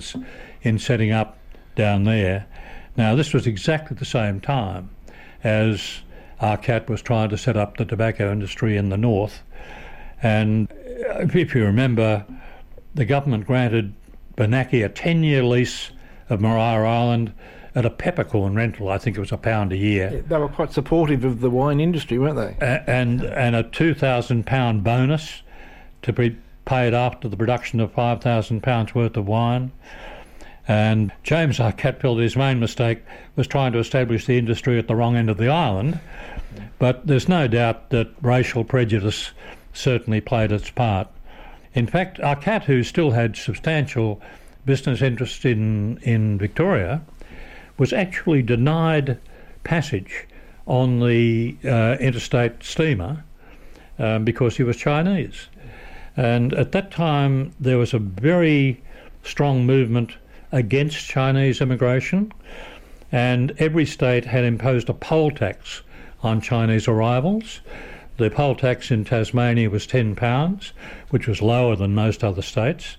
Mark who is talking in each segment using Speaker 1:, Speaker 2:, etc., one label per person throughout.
Speaker 1: in setting up down there. Now, this was exactly the same time as Arcat was trying to set up the tobacco industry in the north. And if you remember, the government granted Bernanke a 10-year lease of Maria Island at a peppercorn rental. I think it was £1 a year.
Speaker 2: Yeah, they were quite supportive of the wine industry, weren't they?
Speaker 1: And a £2,000 bonus to be paid after the production of £5,000 worth of wine. And James Arcat felt his main mistake was trying to establish the industry at the wrong end of the island. But there's no doubt that racial prejudice certainly played its part. In fact, Arcat, who still had substantial business interests in Victoria, was actually denied passage on the interstate steamer because he was Chinese. And at that time, there was a very strong movement against Chinese immigration, and every state had imposed a poll tax on Chinese arrivals. The poll tax in Tasmania was £10, which was lower than most other states.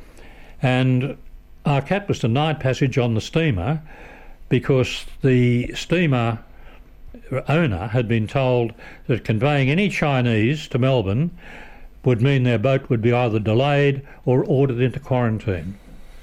Speaker 1: And Arcat was denied passage on the steamer because the steamer owner had been told that conveying any Chinese to Melbourne would mean their boat would be either delayed or ordered into quarantine.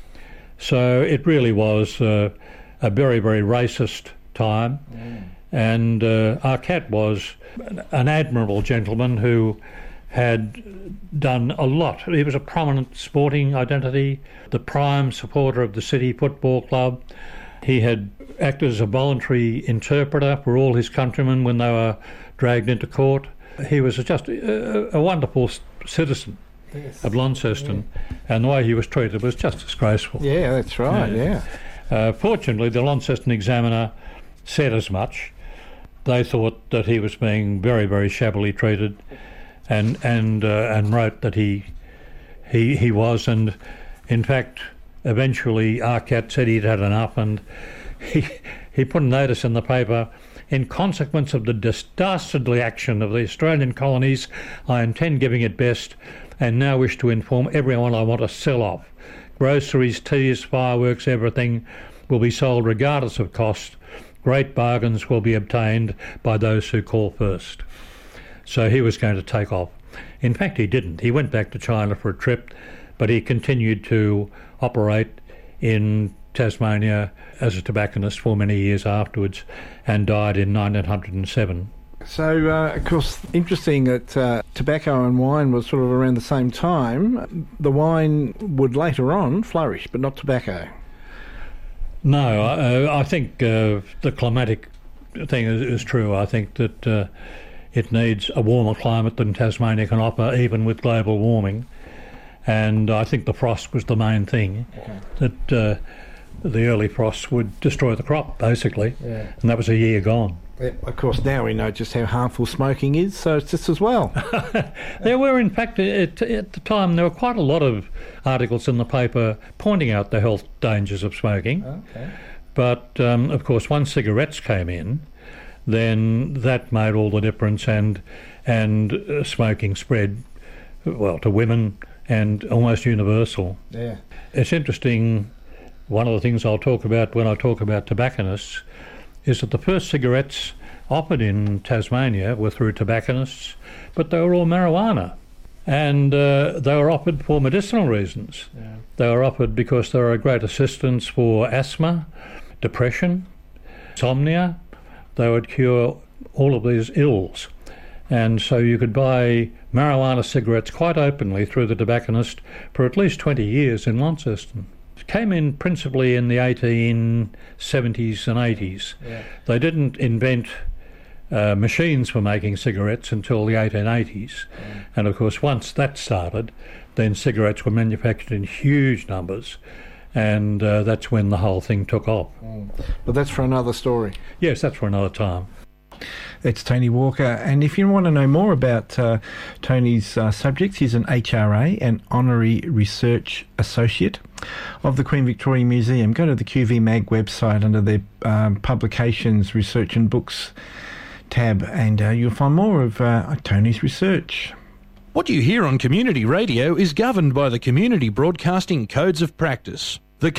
Speaker 1: So it really was a very, very racist time. And Arcat was an admirable gentleman who had done a lot. He was a prominent sporting identity, the prime supporter of the City Football Club. He had acted as a voluntary interpreter for all his countrymen when they were dragged into court. He was just a wonderful citizen of Launceston, and the way he was treated was just disgraceful.
Speaker 2: Yeah, that's right,
Speaker 1: Fortunately, the Launceston Examiner said as much. They thought that he was being very, very shabbily treated, and wrote that he was, and in fact, eventually Arcat said he'd had enough, and he put a notice in the paper: in consequence of the dastardly action of the Australian colonies, I intend giving it best, and now wish to inform everyone I want to sell off. Groceries, teas, fireworks, everything will be sold regardless of cost. Great bargains will be obtained by those who call first. So he was going to take off. In fact, he didn't. He went back to China for a trip, but he continued to operate in Tasmania as a tobacconist for many years afterwards, and died in 1907.
Speaker 2: So, of course, interesting that tobacco and wine was sort of around the same time. The wine would later on flourish, but not tobacco.
Speaker 1: No, I think the climatic thing is true. I think that it needs a warmer climate than Tasmania can offer, even with global warming. And I think the frost was the main thing, that the early frosts would destroy the crop, basically, and that was a year gone.
Speaker 2: Yeah, of course, now we know just how harmful smoking is, so it's just as well.
Speaker 1: There were, in fact, at the time, there were quite a lot of articles in the paper pointing out the health dangers of smoking. Okay. But, of course, once cigarettes came in, then that made all the difference, and smoking spread, well, to women and almost universal.
Speaker 2: Yeah.
Speaker 1: It's interesting, one of the things I'll talk about when I talk about tobacconists is that the first cigarettes offered in Tasmania were through tobacconists, but they were all marijuana. And they were offered for medicinal reasons. Yeah. They were offered because they were a great assistance for asthma, depression, insomnia. They would cure all of these ills. And so you could buy marijuana cigarettes quite openly through the tobacconist for at least 20 years in Launceston. It came in principally in the 1870s and 80s. Yeah. They didn't invent machines for making cigarettes until the 1880s. Yeah. And of course, once that started, then cigarettes were manufactured in huge numbers, and that's when the whole thing took off.
Speaker 2: But that's for another story.
Speaker 1: Yes, that's for another time.
Speaker 2: It's Tony Walker, and if you want to know more about Tony's subjects, he's an HRA, an Honorary Research Associate of the Queen Victoria Museum. Go to the QV Mag website under their Publications, Research and Books tab, and you'll find more of Tony's research.
Speaker 3: What you hear on community radio is governed by the Community Broadcasting Codes of Practice.